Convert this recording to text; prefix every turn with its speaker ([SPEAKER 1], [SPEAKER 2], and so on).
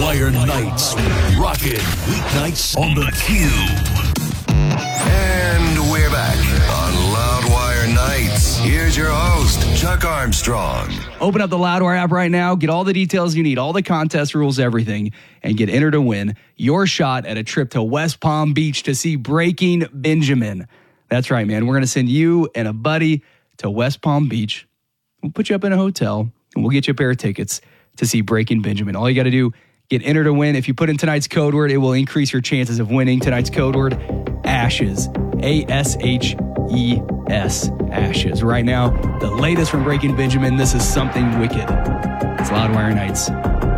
[SPEAKER 1] Loudwire Nights. Rockin' weeknights on the Cube.
[SPEAKER 2] And we're back on Loudwire Nights. Here's your host, Chuck Armstrong.
[SPEAKER 3] Open up the Loudwire app right now, get all the details you need, all the contest rules, everything, and get entered to win your shot at a trip to West Palm Beach to see Breaking Benjamin. That's right, man. We're going to send you and a buddy to West Palm Beach. We'll put you up in a hotel, and we'll get you a pair of tickets to see Breaking Benjamin. All you got to do, get entered to win. If you put in tonight's code word, it will increase your chances of winning. Tonight's code word, ASHES. ASHES. Ashes. Right now, the latest from Breaking Benjamin. This is something wicked. It's Loudwire Nights.